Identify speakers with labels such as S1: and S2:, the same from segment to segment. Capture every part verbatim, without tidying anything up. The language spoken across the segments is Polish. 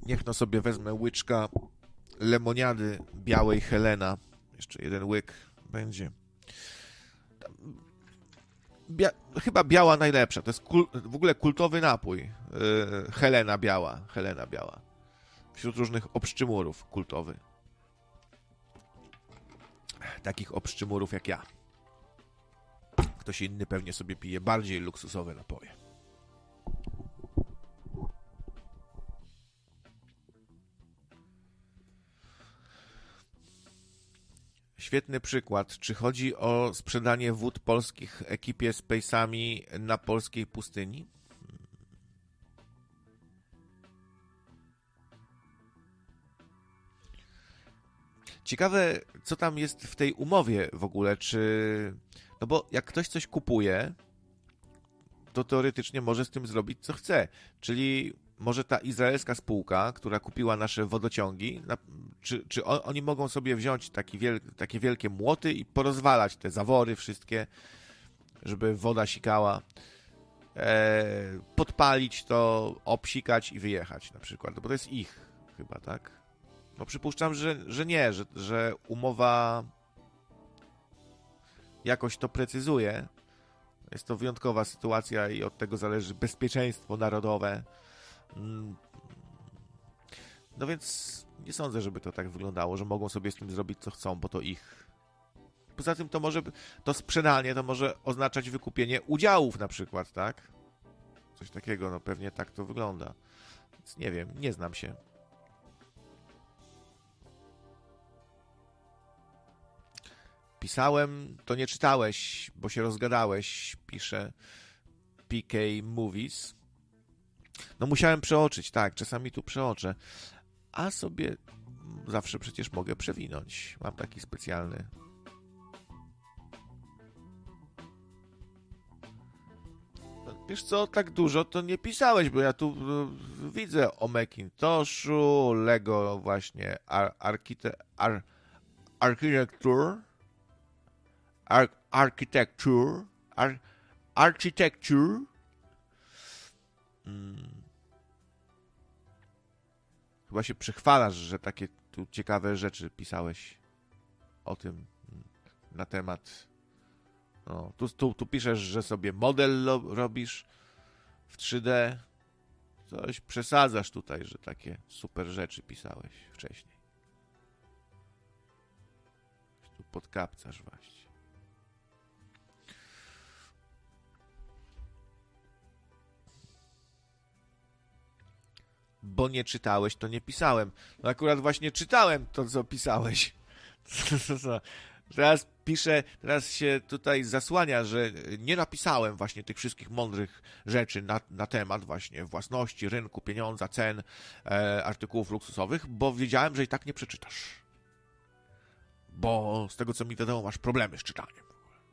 S1: Niech no sobie wezmę łyczka lemoniady białej Helena. Jeszcze jeden łyk będzie. Bia- chyba biała najlepsza. To jest kul- w ogóle kultowy napój. Yy, Helena biała. Helena biała. Wśród różnych obszczymurów kultowy. Takich obszczymurów jak ja. Ktoś inny pewnie sobie pije bardziej luksusowe napoje. Świetny przykład. Czy chodzi o sprzedanie wód polskich ekipie z pejsami na polskiej pustyni? Ciekawe, co tam jest w tej umowie w ogóle, czy... No bo jak ktoś coś kupuje, to teoretycznie może z tym zrobić, co chce. Czyli może ta izraelska spółka, która kupiła nasze wodociągi, czy, czy on, oni mogą sobie wziąć taki wiel, takie wielkie młoty i porozwalać te zawory wszystkie, żeby woda sikała, e, podpalić to, obsikać i wyjechać na przykład, no bo to jest ich chyba, tak? No przypuszczam, że, że nie, że, że umowa jakoś to precyzuje. Jest to wyjątkowa sytuacja i od tego zależy bezpieczeństwo narodowe. No więc nie sądzę, żeby to tak wyglądało, że mogą sobie z tym zrobić co chcą, bo to ich. Poza tym to może, to sprzedanie to może oznaczać wykupienie udziałów na przykład, tak? Coś takiego, no pewnie tak to wygląda. Więc nie wiem, nie znam się. Pisałem, to nie czytałeś, bo się rozgadałeś, pisze P K Movies. No musiałem przeoczyć, tak, czasami tu przeoczę. A sobie zawsze przecież mogę przewinąć. Mam taki specjalny. No, wiesz co, tak dużo to nie pisałeś, bo ja tu no, widzę o Macintoshu, Lego właśnie, ar- archite- ar- architecture, ar- architecture, ar- architecture. Hmm. Chyba się przechwalasz, że takie tu ciekawe rzeczy pisałeś o tym na temat. No, tu, tu, tu piszesz, że sobie model lo, robisz w trzy D. Coś przesadzasz tutaj, że takie super rzeczy pisałeś wcześniej. Tu podkapcasz właśnie. Bo nie czytałeś, to nie pisałem. No akurat właśnie czytałem to, co pisałeś. Teraz piszę, teraz się tutaj zasłania, że nie napisałem właśnie tych wszystkich mądrych rzeczy na, na temat właśnie własności, rynku, pieniądza, cen, e, artykułów luksusowych, bo wiedziałem, że i tak nie przeczytasz. Bo z tego, co mi wiadomo, masz problemy z czytaniem.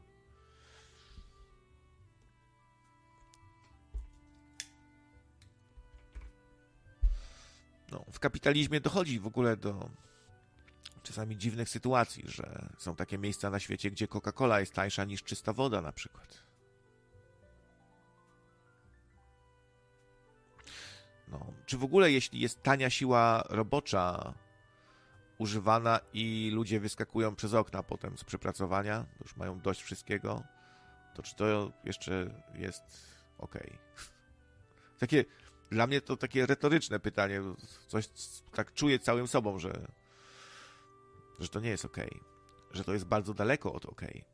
S1: No, w kapitalizmie dochodzi w ogóle do czasami dziwnych sytuacji, że są takie miejsca na świecie, gdzie Coca-Cola jest tańsza niż czysta woda na przykład. No, czy w ogóle jeśli jest tania siła robocza używana i ludzie wyskakują przez okna potem z przepracowania, to już mają dość wszystkiego, to czy to jeszcze jest okej? Takie, dla mnie to takie retoryczne pytanie, coś tak czuję całym sobą, że że to nie jest okej, że to jest bardzo daleko od okej.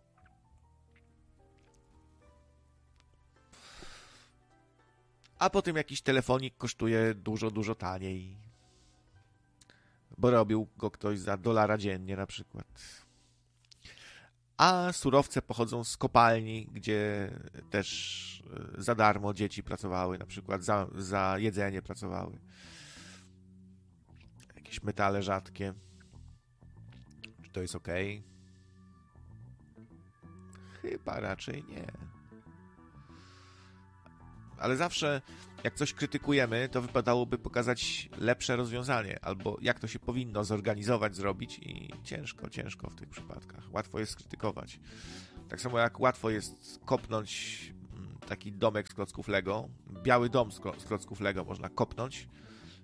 S1: A potem jakiś telefonik kosztuje dużo, dużo taniej, bo robił go ktoś za dolara dziennie na przykład. A surowce pochodzą z kopalni, gdzie też za darmo dzieci pracowały, na przykład za, za jedzenie pracowały. Jakieś metale rzadkie. Czy to jest okej? Chyba raczej nie. Ale zawsze, jak coś krytykujemy, to wypadałoby pokazać lepsze rozwiązanie, albo jak to się powinno zorganizować, zrobić i ciężko, ciężko w tych przypadkach. Łatwo jest skrytykować. Tak samo jak łatwo jest kopnąć taki domek z klocków Lego, biały dom z klocków Lego można kopnąć,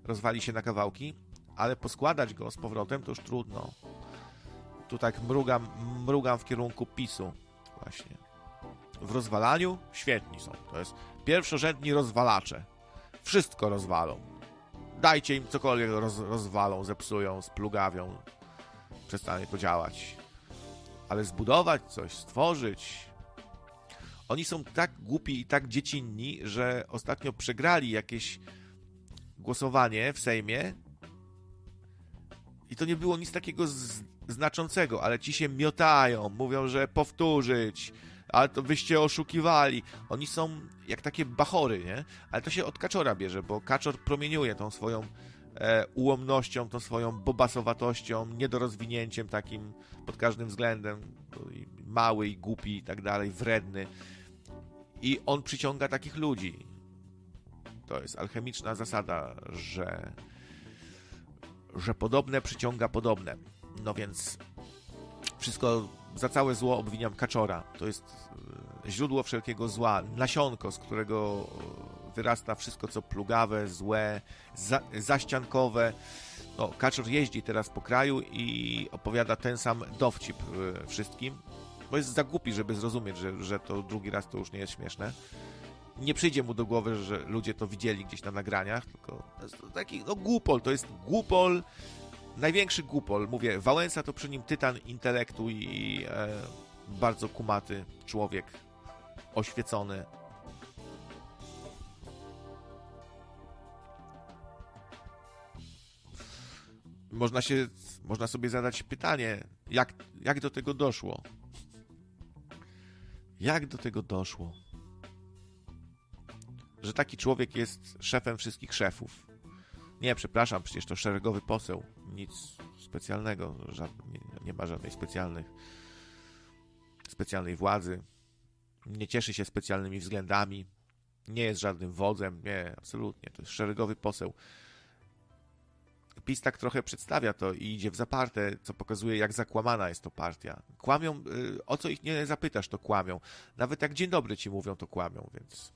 S1: rozwali się na kawałki, ale poskładać go z powrotem to już trudno. Tu tak mrugam, mrugam w kierunku PiSu właśnie. W rozwalaniu świetni są. To jest pierwszorzędni rozwalacze. Wszystko rozwalą. Dajcie im cokolwiek roz, rozwalą, zepsują, splugawią. Przestanie to działać. Ale zbudować coś, stworzyć... Oni są tak głupi i tak dziecinni, że ostatnio przegrali jakieś głosowanie w Sejmie i to nie było nic takiego z, znaczącego, ale ci się miotają, mówią, że powtórzyć, ale to wyście oszukiwali. Oni są jak takie bachory, nie? Ale to się od Kaczora bierze, bo Kaczor promieniuje tą swoją e, ułomnością, tą swoją bobasowatością, niedorozwinięciem takim pod każdym względem. Mały i głupi i tak dalej, wredny. I on przyciąga takich ludzi. To jest alchemiczna zasada, że, że podobne przyciąga podobne. No więc wszystko, za całe zło obwiniam Kaczora. To jest źródło wszelkiego zła, nasionko, z którego wyrasta wszystko, co plugawe, złe, za, zaściankowe. No, Kaczor jeździ teraz po kraju i opowiada ten sam dowcip wszystkim, bo jest za głupi, żeby zrozumieć, że, że to drugi raz to już nie jest śmieszne. Nie przyjdzie mu do głowy, że ludzie to widzieli gdzieś na nagraniach, tylko to jest taki, no głupol, to jest głupol, największy głupol. Mówię, Wałęsa to przy nim tytan intelektu i e, bardzo kumaty człowiek, oświecony. Można się, można sobie zadać pytanie, jak, jak do tego doszło? Jak do tego doszło? Że taki człowiek jest szefem wszystkich szefów. Nie, przepraszam, przecież to szeregowy poseł. Nic specjalnego. Żad, nie, nie ma żadnej specjalnych, specjalnej władzy. Nie cieszy się specjalnymi względami. Nie jest żadnym wodzem. Nie, absolutnie. To jest szeregowy poseł. PiS tak trochę przedstawia to i idzie w zaparte, co pokazuje, jak zakłamana jest to partia. Kłamią, o co ich nie zapytasz, to kłamią. Nawet jak dzień dobry ci mówią, to kłamią, więc...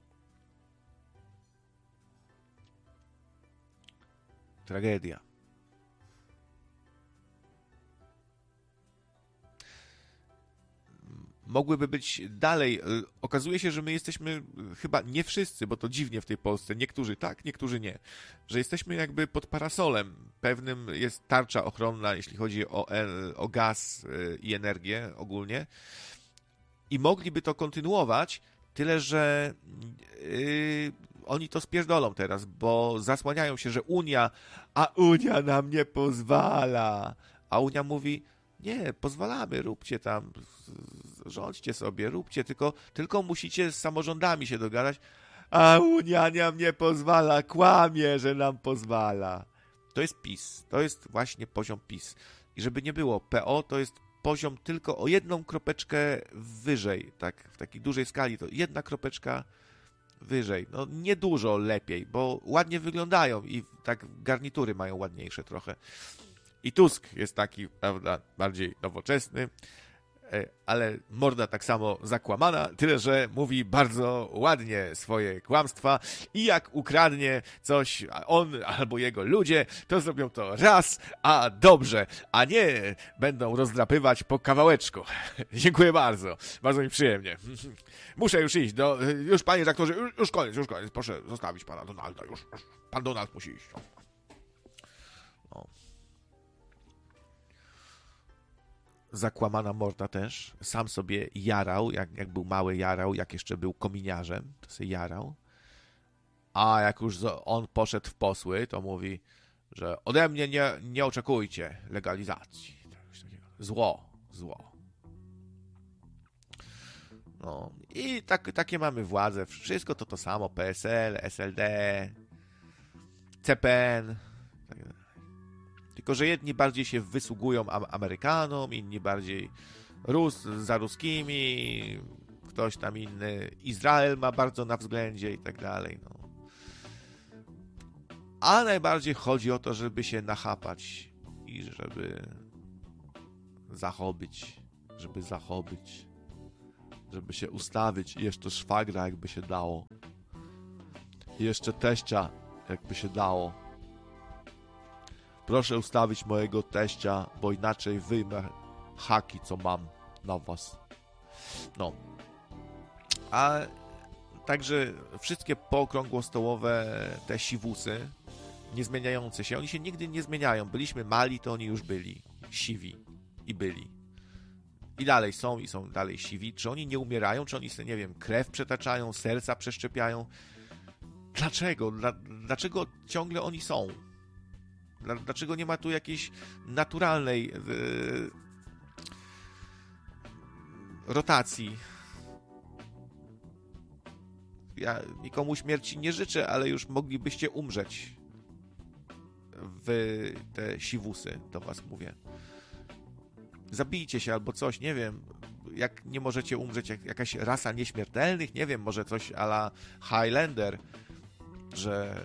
S1: Tragedia. Mogłyby być dalej. Okazuje się, że my jesteśmy chyba nie wszyscy, bo to dziwnie w tej Polsce. Niektórzy tak, niektórzy nie. Że jesteśmy jakby pod parasolem. Pewnym jest tarcza ochronna, jeśli chodzi o, o gaz i energię ogólnie. I mogliby to kontynuować, tyle że yy, oni to spierdolą teraz, bo zasłaniają się, że Unia, a Unia nam nie pozwala. A Unia mówi, nie, pozwalamy, róbcie tam, rządźcie sobie, róbcie, tylko, tylko musicie z samorządami się dogadać, a Unia nam nie pozwala, kłamie, że nam pozwala. To jest PiS, to jest właśnie poziom PiS. I żeby nie było, P O to jest poziom tylko o jedną kropeczkę wyżej, tak, w takiej dużej skali, to jedna kropeczka wyżej, no niedużo lepiej, bo ładnie wyglądają i tak garnitury mają ładniejsze trochę. I Tusk jest taki, prawda, bardziej nowoczesny, ale morda tak samo zakłamana, tyle że mówi bardzo ładnie swoje kłamstwa i jak ukradnie coś on albo jego ludzie, to zrobią to raz, a dobrze, a nie będą rozdrapywać po kawałeczku. Dziękuję bardzo, bardzo mi przyjemnie. Muszę już iść, do, już panie redaktorze, już, już koniec, już koniec, proszę zostawić pana Donalda, już, już pan Donald musi iść. No. Zakłamana morda też. Sam sobie jarał, jak, jak był mały jarał, jak jeszcze był kominiarzem, to sobie jarał. A jak już on poszedł w posły, to mówi, że ode mnie nie, nie oczekujcie legalizacji. Zło, zło. No i tak, takie mamy władze. Wszystko to to samo. P S L, S L D, C P N. Tylko że jedni bardziej się wysługują Amerykanom, inni bardziej Rus, za ruskimi, ktoś tam inny, Izrael ma bardzo na względzie i tak dalej. No. A najbardziej chodzi o to, żeby się nachapać i żeby zachobyć, żeby zachobyć, żeby się ustawić i jeszcze szwagra jakby się dało. I jeszcze teścia jakby się dało. Proszę ustawić mojego teścia, bo inaczej wyjmę haki, co mam na was. No. A także wszystkie pookrągłostołowe te siwusy, niezmieniające się, oni się nigdy nie zmieniają. Byliśmy mali, to oni już byli siwi i byli. I dalej są i są dalej siwi. Czy oni nie umierają? Czy oni sobie, nie wiem, krew przetaczają, serca przeszczepiają? Dlaczego? Dla, dlaczego ciągle oni są? Dla, dlaczego nie ma tu jakiejś naturalnej yy, rotacji? Ja nikomu śmierci nie życzę, ale już moglibyście umrzeć w te siwusy, do was mówię. Zabijcie się albo coś, nie wiem. Jak nie możecie umrzeć, jak jakaś rasa nieśmiertelnych, nie wiem, może coś a la Highlander, że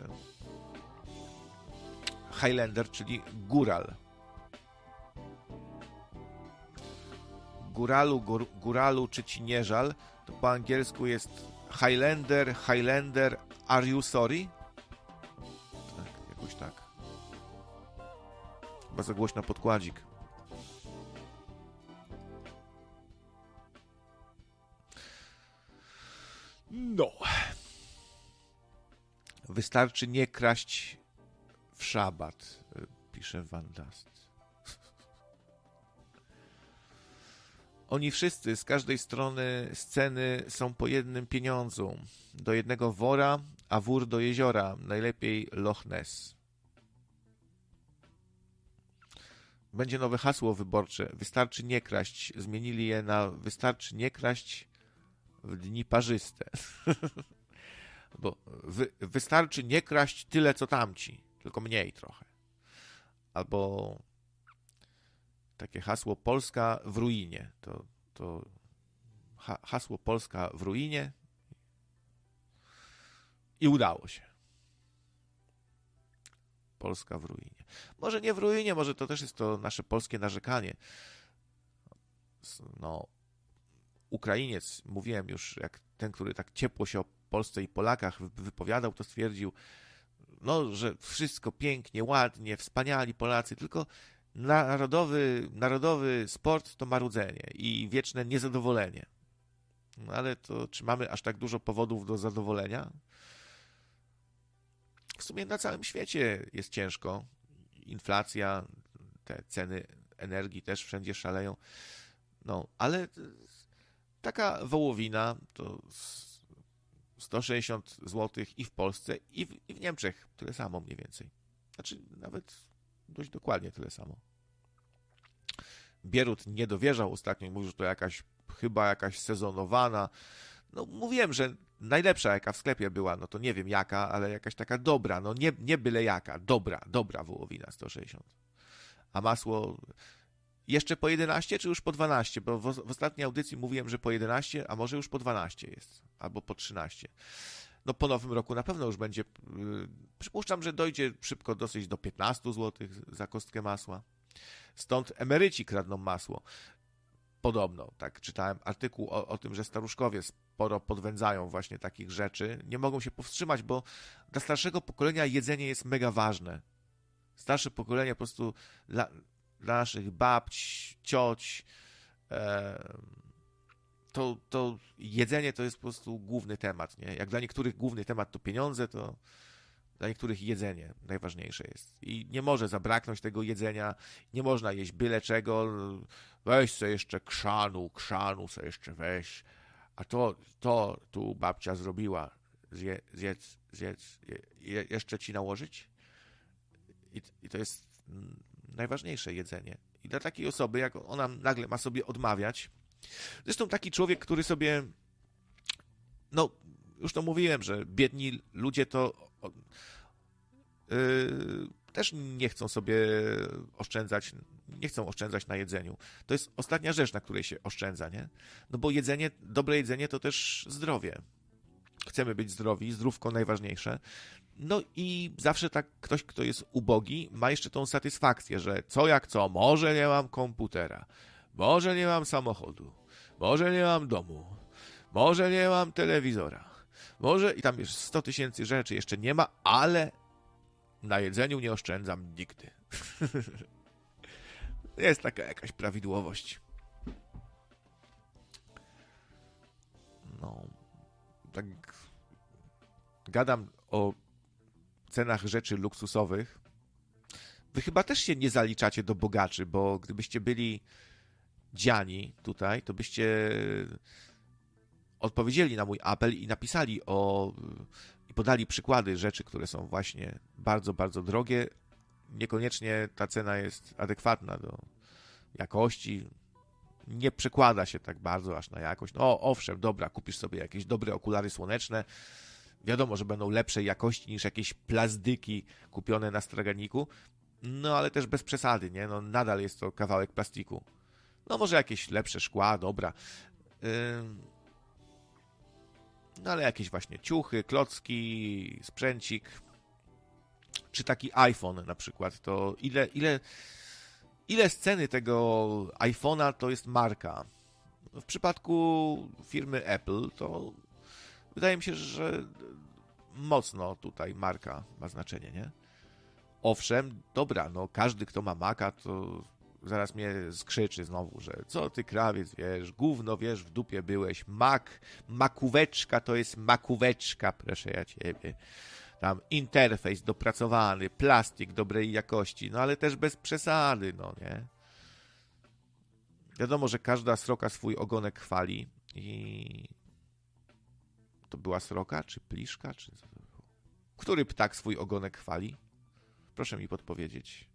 S1: Highlander, czyli góral. Góralu, gór, góralu, czy ci nie żal, to po angielsku jest Highlander, Highlander, are you sorry? Tak, jakoś tak. Chyba za głośno podkładzik. No. Wystarczy nie kraść w szabat, pisze Van Dust. Oni wszyscy z każdej strony sceny są po jednym pieniądzu. Do jednego wora, a wór do jeziora. Najlepiej Loch Ness. Będzie nowe hasło wyborcze. Wystarczy nie kraść. Zmienili je na wystarczy nie kraść w dni parzyste. Bo wy, wystarczy nie kraść tyle, co tamci. Tylko mniej trochę. Albo takie hasło Polska w ruinie. To, to ha, hasło Polska w ruinie i udało się. Polska w ruinie. Może nie w ruinie, może to też jest to nasze polskie narzekanie. No, Ukrainiec, mówiłem już, jak ten, który tak ciepło się o Polsce i Polakach wypowiadał, to stwierdził, no, że wszystko pięknie, ładnie, wspaniali Polacy, tylko Narodowy, narodowy sport to marudzenie i wieczne niezadowolenie. No ale to czy mamy aż tak dużo powodów do zadowolenia? W sumie na całym świecie jest ciężko. Inflacja, te ceny energii też wszędzie szaleją. No, ale taka wołowina to sto sześćdziesiąt złotych i w Polsce, i w, i w Niemczech tyle samo mniej więcej. Znaczy nawet dość dokładnie tyle samo. Bierut nie dowierzał ostatnio, mówił, że to jakaś, chyba jakaś sezonowana. No mówiłem, że najlepsza jaka w sklepie była, no to nie wiem jaka, ale jakaś taka dobra, no nie, nie byle jaka, dobra, dobra wołowina sto sześćdziesiąt. A masło jeszcze po jedenaście, czy już po dwanaście? Bo w, w ostatniej audycji mówiłem, że po jedenaście, a może już po dwanaście jest, albo po trzynaście. No po nowym roku na pewno już będzie, yy, przypuszczam, że dojdzie szybko dosyć do piętnaście złotych za kostkę masła. Stąd emeryci kradną masło. Podobno, tak czytałem artykuł o, o tym, że staruszkowie sporo podwędzają właśnie takich rzeczy. Nie mogą się powstrzymać, bo dla starszego pokolenia jedzenie jest mega ważne. Starsze pokolenie po prostu dla, dla naszych babć, cioć, e, to, to jedzenie to jest po prostu główny temat. Nie? Jak dla niektórych główny temat to pieniądze, to dla niektórych jedzenie najważniejsze jest. I nie może zabraknąć tego jedzenia, nie można jeść byle czego, weź sobie jeszcze krzanu, krzanu sobie jeszcze weź, a to, to tu babcia zrobiła, zje, zjedz, zjedz, je, jeszcze ci nałożyć? I, I to jest najważniejsze jedzenie. I dla takiej osoby, jak ona nagle ma sobie odmawiać, zresztą taki człowiek, który sobie, no, już to mówiłem, że biedni ludzie to Yy, też nie chcą sobie oszczędzać, nie chcą oszczędzać na jedzeniu. To jest ostatnia rzecz, na której się oszczędza, nie? No bo jedzenie, dobre jedzenie to też zdrowie. Chcemy być zdrowi, zdrówko najważniejsze. No i zawsze tak ktoś, kto jest ubogi, ma jeszcze tą satysfakcję, że co jak co, może nie mam komputera, może nie mam samochodu, może nie mam domu, może nie mam telewizora, może i tam już sto tysięcy rzeczy jeszcze nie ma, ale Na jedzeniu nie oszczędzam nigdy. Jest taka jakaś prawidłowość. No, tak gadam o cenach rzeczy luksusowych. Wy chyba też się nie zaliczacie do bogaczy, bo gdybyście byli dziani tutaj, to byście odpowiedzieli na mój apel i napisali o i podali przykłady rzeczy, które są właśnie bardzo, bardzo drogie. Niekoniecznie ta cena jest adekwatna do jakości. Nie przekłada się tak bardzo aż na jakość. No owszem, dobra, kupisz sobie jakieś dobre okulary słoneczne. Wiadomo, że będą lepszej jakości niż jakieś plazdyki kupione na straganiku. No ale też bez przesady, nie? No nadal jest to kawałek plastiku. No może jakieś lepsze szkła, dobra. Yy... No ale jakieś właśnie ciuchy, klocki, sprzęcik. Czy taki iPhone na przykład, to ile, ile, ile z ceny tego iPhone'a to jest marka? W przypadku firmy Apple to wydaje mi się, że mocno tutaj marka ma znaczenie, nie? Owszem, dobra, no każdy, kto ma Maca, to zaraz mnie skrzyczy znowu, że co ty krawiec, wiesz, gówno, wiesz, w dupie byłeś, mak, makóweczka to jest makóweczka, proszę ja ciebie. Tam interfejs dopracowany, plastik dobrej jakości, no ale też bez przesady, no nie? Wiadomo, że każda sroka swój ogonek chwali i to była sroka, czy pliszka, czy... Który ptak swój ogonek chwali? Proszę mi podpowiedzieć.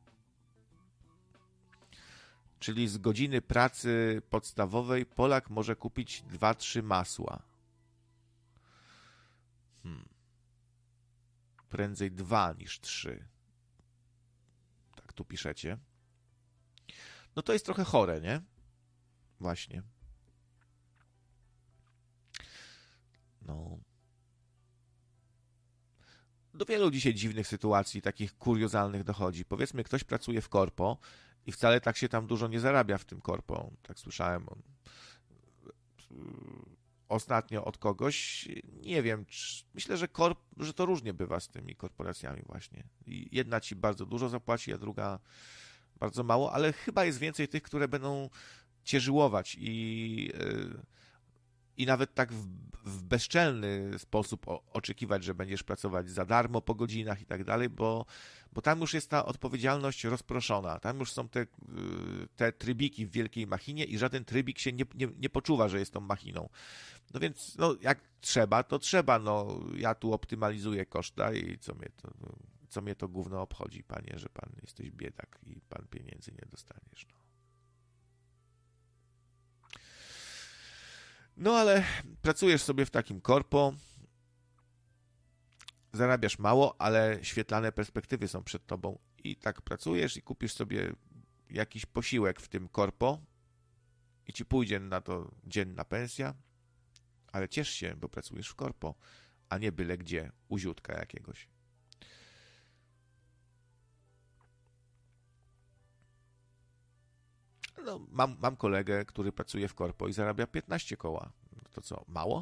S1: Czyli z godziny pracy podstawowej Polak może kupić dwa trzy masła. Hmm. Prędzej dwa niż trzy. Tak tu piszecie. No to jest trochę chore, nie? Właśnie. No. Do wielu dzisiaj dziwnych sytuacji, takich kuriozalnych dochodzi. Powiedzmy, ktoś pracuje w korpo i wcale tak się tam dużo nie zarabia w tym korpo. Tak słyszałem on. Ostatnio od kogoś. Nie wiem, czy... myślę, że, korp... że to różnie bywa z tymi korporacjami właśnie. I jedna ci bardzo dużo zapłaci, a druga bardzo mało, ale chyba jest więcej tych, które będą cię żyłować i... Yy... I nawet tak w, w bezczelny sposób o, oczekiwać, że będziesz pracować za darmo po godzinach i tak dalej, bo, bo tam już jest ta odpowiedzialność rozproszona. Tam już są te, te trybiki w wielkiej machinie i żaden trybik się nie, nie, nie poczuwa, że jest tą machiną. No więc no, jak trzeba, to trzeba. No, ja tu optymalizuję koszta i co mnie to, co mnie to gówno obchodzi, panie, że pan jesteś biedak i pan pieniędzy nie dostaniesz. No. No ale pracujesz sobie w takim korpo, zarabiasz mało, ale świetlane perspektywy są przed tobą i tak pracujesz i kupisz sobie jakiś posiłek w tym korpo i ci pójdzie na to dzienna pensja, ale ciesz się, bo pracujesz w korpo, a nie byle gdzie, u ziutka jakiegoś. No, mam, mam kolegę, który pracuje w korpo i zarabia piętnaście koła. To co, mało?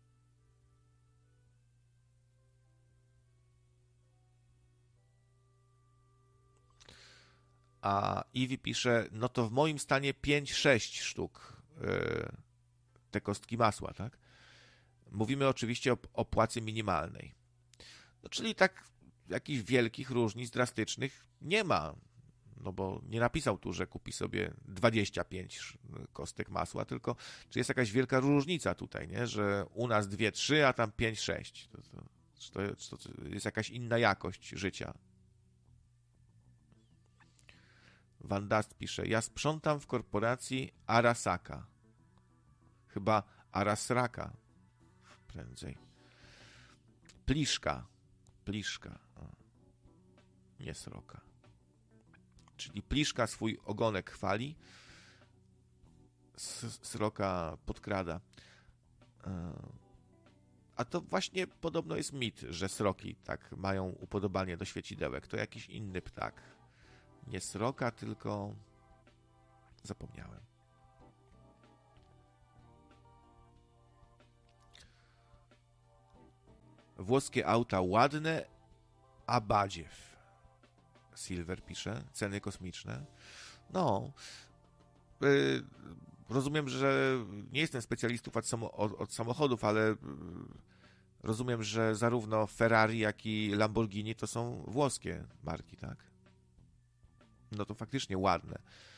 S1: A Iwi pisze, no to w moim stanie pięć sześć sztuk yy, te kostki masła, tak? Mówimy oczywiście o, o płacy minimalnej. No, czyli tak jakichś wielkich różnic drastycznych nie ma. No bo nie napisał tu, że kupi sobie dwadzieścia pięć kostek masła, tylko czy jest jakaś wielka różnica tutaj, nie? Że u nas dwie trzy, a tam pięć sześć. To, to, to, to jest jakaś inna jakość życia. Van Dast pisze, ja sprzątam w korporacji Arasaka. Chyba Arasraka. Prędzej. Pliszka. Pliszka. Nie sroka. Czyli pliszka swój ogonek chwali, sroka podkrada. A to właśnie podobno jest mit, że sroki tak mają upodobanie do świecidełek. To jakiś inny ptak. Nie sroka, tylko zapomniałem. Włoskie auta ładne, Abadziew. Silver pisze, ceny kosmiczne. No, yy, rozumiem, że nie jestem specjalistą od, samo, od, od samochodów, ale yy, rozumiem, że zarówno Ferrari, jak i Lamborghini to są włoskie marki, tak? No to faktycznie ładne.